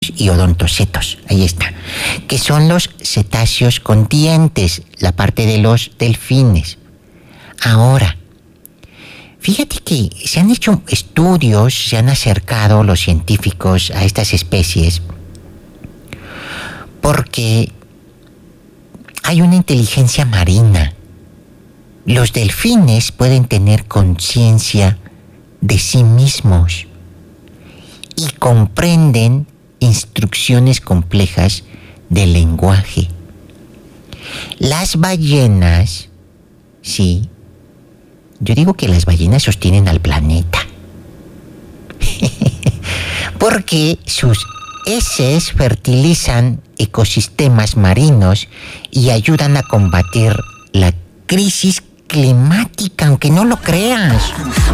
y odontocetos, ahí está, que son los cetáceos con dientes, la parte de los delfines. Ahora, fíjate que se han hecho estudios, se han acercado los científicos a estas especies porque hay una inteligencia marina. Los delfines pueden tener conciencia de sí mismos y comprenden instrucciones complejas del lenguaje. Las ballenas, sí, yo digo que las ballenas sostienen al planeta. Porque sus heces fertilizan ecosistemas marinos y ayudan a combatir la crisis climática, aunque no lo creas.